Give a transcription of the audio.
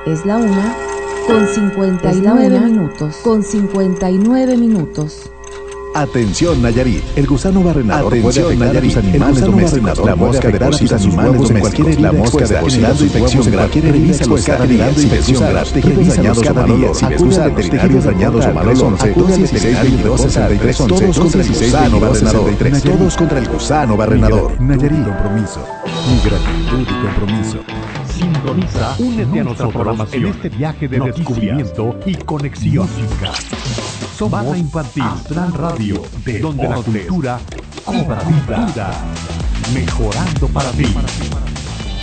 Es la 1:59 minutos. Atención Nayarit, el gusano barrenador puede afectar a tus animales domésticos. La mosca deposita sus huevos en cualquier herida expuesta, generando infección grave. Revisa los cada día, infección grave, tejidos dañados o mal olor. Si ves gusanos, tejidos dañados o mal olor, acude al 1622-6311. Todos contra el gusano barrenador. Todos contra el gusano barrenador. Nayarit, compromiso. Mi gratitud y compromiso. Sintoniza, únete a nosotros en este viaje de descubrimiento y conexión. Somos Banda Infantil Astral Radio, donde la cultura cobra vida. Mejorando para ti.